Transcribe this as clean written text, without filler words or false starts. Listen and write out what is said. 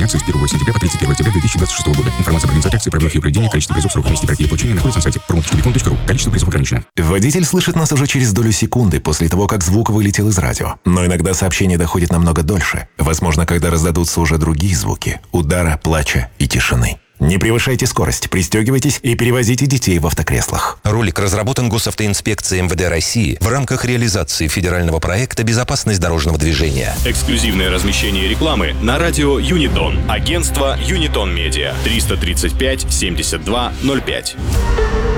Действие акции с 1 сентября по 31 октября 2026 года. Информация про организацию акции, правила ее проведения, количество призов, срок месте и получения находится на сайте promo.telecom.ru. Количество призов ограничено. Водитель слышит нас уже через долю секунды после того, как звук вылетел из радио. Но иногда сообщение доходит намного дольше. Возможно, когда раздадутся уже другие звуки – удара, плача и тишины. Не превышайте скорость, пристегивайтесь и перевозите детей в автокреслах. Ролик разработан Госавтоинспекцией МВД России в рамках реализации федерального проекта «Безопасность дорожного движения». Эксклюзивное размещение рекламы на радио Юнитон. Агентство Юнитон Медиа. 335 72 05.